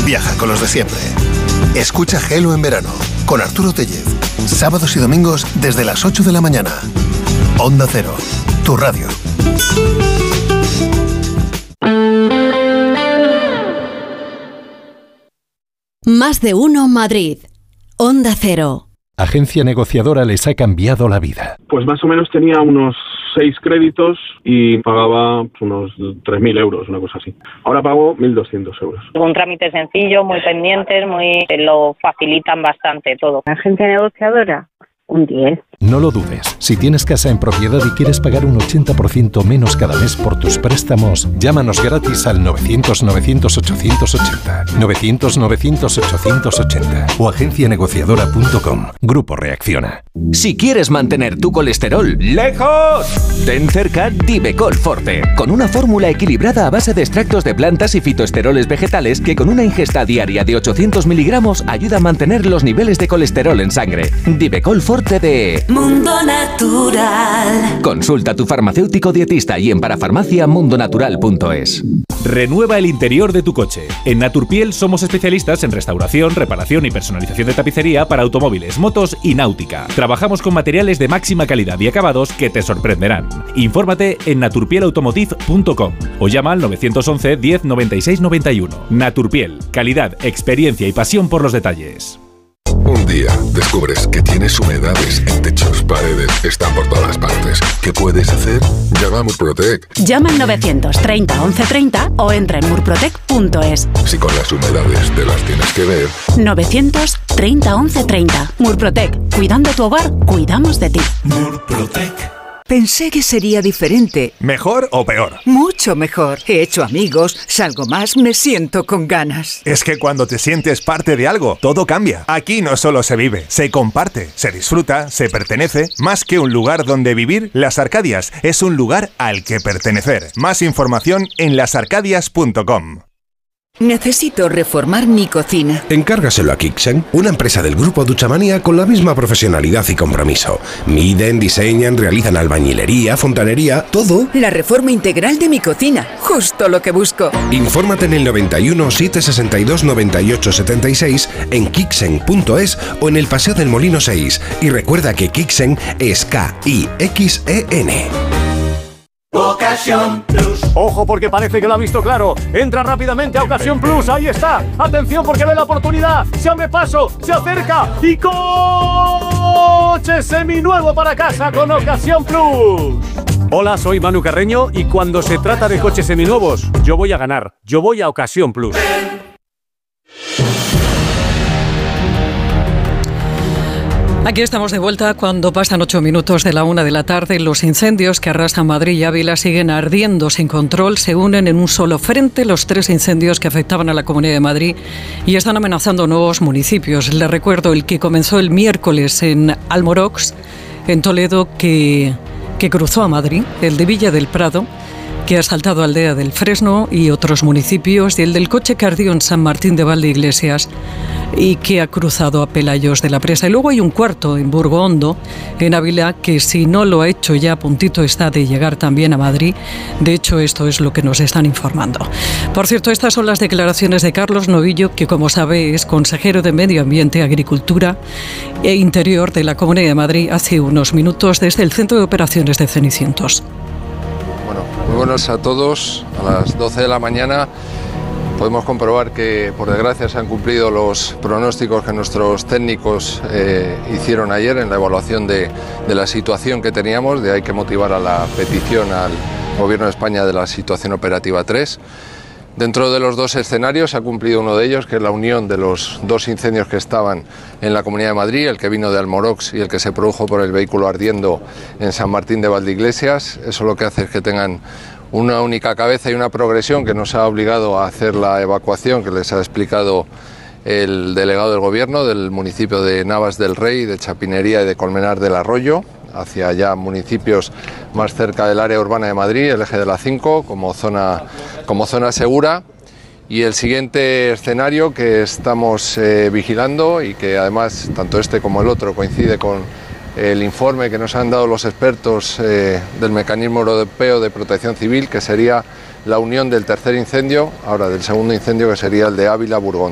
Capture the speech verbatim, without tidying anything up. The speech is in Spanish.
Viaja con los de siempre. Escucha Gelo en verano, con Arturo Tellez. Sábados y domingos desde las ocho de la mañana. Onda Cero, tu radio. Más de uno Madrid. Onda Cero. Agencia negociadora les ha cambiado la vida. Pues más o menos tenía unos seis créditos y pagaba unos tres mil euros, una cosa así. Ahora pago mil doscientos euros. Un trámite sencillo, muy pendientes, muy lo facilitan bastante todo. Agencia negociadora, un diez. No lo dudes. Si tienes casa en propiedad y quieres pagar un ochenta por ciento menos cada mes por tus préstamos, llámanos gratis al novecientos novecientos ochocientos ochenta. novecientos novecientos ochocientos ochenta o agencia negociadora punto com. Grupo Reacciona. Si quieres mantener tu colesterol lejos, ten cerca Divecol Forte, con una fórmula equilibrada a base de extractos de plantas y fitoesteroles vegetales que con una ingesta diaria de ochocientos miligramos ayuda a mantener los niveles de colesterol en sangre. Divecol Forte de Mundo Natural. Consulta a tu farmacéutico dietista y en parafarmacia mundo natural punto es. Renueva el interior de tu coche. En Naturpiel somos especialistas en restauración, reparación y personalización de tapicería para automóviles, motos y náutica. Trabajamos con materiales de máxima calidad y acabados que te sorprenderán. Infórmate en naturpiel automotive punto com o llama al nueve once diez noventa y seis noventa y uno. Naturpiel, calidad, experiencia y pasión por los detalles. Un día descubres que tienes humedades en techos, paredes, están por todas partes. ¿Qué puedes hacer? Llama a Murprotec. Llama al novecientos treinta once treinta o entra en murprotec punto es. Si con las humedades te las tienes que ver. novecientos treinta once treinta. Murprotec. Cuidando tu hogar, cuidamos de ti. Murprotec. Pensé que sería diferente. ¿Mejor o peor? Mucho mejor. He hecho amigos, salgo más, me siento con ganas. Es que cuando te sientes parte de algo, todo cambia. Aquí no solo se vive, se comparte, se disfruta, se pertenece. Más que un lugar donde vivir, Las Arcadias es un lugar al que pertenecer. Más información en las arcadias punto com. Necesito reformar mi cocina. Encárgaselo a Kixen, una empresa del grupo Duchamanía con la misma profesionalidad y compromiso. Miden, diseñan, realizan albañilería, fontanería, todo. La reforma integral de mi cocina, justo lo que busco. Infórmate en el noventa y uno, setecientos sesenta y dos, noventa y ocho setenta y seis, en kixen punto es o en el Paseo del Molino seis. Y recuerda que Kixen es K I X E N. Ocasión Plus. Ojo porque parece que lo ha visto claro. Entra rápidamente a Ocasión Plus. Ahí está. Atención porque ve la oportunidad. Se abre paso. Se acerca. Y coche seminuevo para casa con Ocasión Plus. Hola, soy Manu Carreño y cuando se trata de coches seminuevos, yo voy a ganar. Yo voy a Ocasión Plus. Aquí estamos de vuelta cuando pasan ocho minutos de la una de la tarde. Los incendios que arrasan Madrid y Ávila siguen ardiendo sin control. Se unen en un solo frente los tres incendios que afectaban a la Comunidad de Madrid y están amenazando nuevos municipios. Les recuerdo el que comenzó el miércoles en Almorox, en Toledo, que, que cruzó a Madrid, el de Villa del Prado, que ha saltado a Aldea del Fresno y otros municipios, y el del coche que ardió en San Martín de Valdeiglesias y que ha cruzado a Pelayos de la Presa. Y luego hay un cuarto en Burgo Hondo, en Ávila, que si no lo ha hecho ya, a puntito está de llegar también a Madrid. De hecho, esto es lo que nos están informando. Por cierto, estas son las declaraciones de Carlos Novillo, que como sabe es consejero de Medio Ambiente, Agricultura e Interior de la Comunidad de Madrid, hace unos minutos desde el Centro de Operaciones de Cenicientos. Muy buenas a todos. A las doce de la mañana podemos comprobar que, por desgracia, se han cumplido los pronósticos que nuestros técnicos eh, hicieron ayer en la evaluación de, de la situación que teníamos. De ahí que motivar a la petición al Gobierno de España de la situación operativa tres. Dentro de los dos escenarios se ha cumplido uno de ellos, que es la unión de los dos incendios que estaban en la Comunidad de Madrid, el que vino de Almorox y el que se produjo por el vehículo ardiendo en San Martín de Valdeiglesias. Eso lo que hace es que tengan una única cabeza y una progresión que nos ha obligado a hacer la evacuación que les ha explicado el delegado del Gobierno del municipio de Navas del Rey, de Chapinería y de Colmenar del Arroyo, hacia ya municipios más cerca del área urbana de Madrid, el eje de la cinco, como zona, como zona segura. Y el siguiente escenario que estamos eh, vigilando y que además tanto este como el otro coincide con el informe que nos han dado los expertos eh, del Mecanismo Europeo de Protección Civil, que sería la unión del tercer incendio, ahora del segundo incendio, que sería el de Ávila-Burgón.